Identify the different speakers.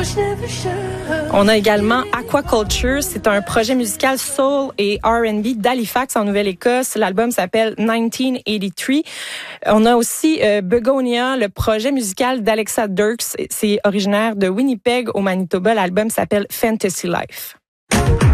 Speaker 1: On a également Aquaculture. C'est un projet musical soul et R&B d'Halifax en Nouvelle-Écosse. L'album s'appelle 1983. On a aussi Begonia, le projet musical d'Alexa Dirks. C'est originaire de Winnipeg au Manitoba. L'album s'appelle Fantasy Life.